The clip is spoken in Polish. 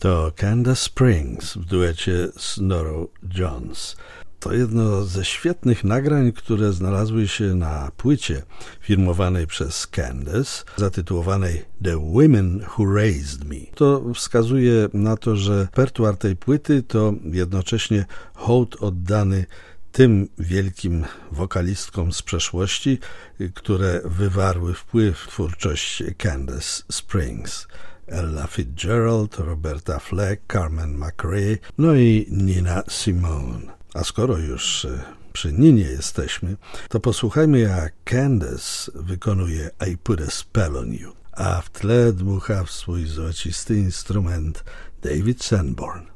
to Candace Springs w duecie z Norah Jones. To jedno ze świetnych nagrań, które znalazły się na płycie firmowanej przez Candace, zatytułowanej The Women Who Raised Me. To wskazuje na to, że repertuar tej płyty to jednocześnie hołd oddany tym wielkim wokalistkom z przeszłości, które wywarły wpływ w twórczość Candace Springs. Ella Fitzgerald, Roberta Fleck, Carmen McRae, no i Nina Simone. A skoro już przy Ninie jesteśmy, to posłuchajmy, jak Candace wykonuje I Put a Spell on You, a w tle dmucha w swój złocisty instrument David Sanborn.